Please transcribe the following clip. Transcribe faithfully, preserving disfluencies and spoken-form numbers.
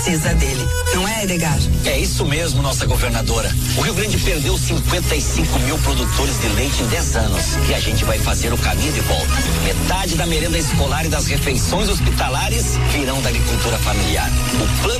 precisa dele, não é, Edgar? É isso mesmo, nossa governadora. O Rio Grande perdeu cinquenta e cinco mil produtores de leite em dez anos e a gente vai fazer o caminho de volta. Metade da merenda escolar e das refeições hospitalares virão da agricultura familiar. O plano